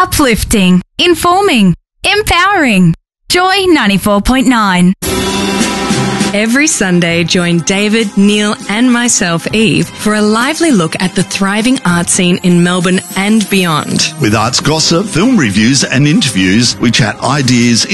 Uplifting, informing, empowering. Joy 94.9. Every Sunday, join David, Neil and myself, Eve, for a lively look at the thriving art scene in Melbourne and beyond. With arts gossip, film reviews and interviews, we chat ideas,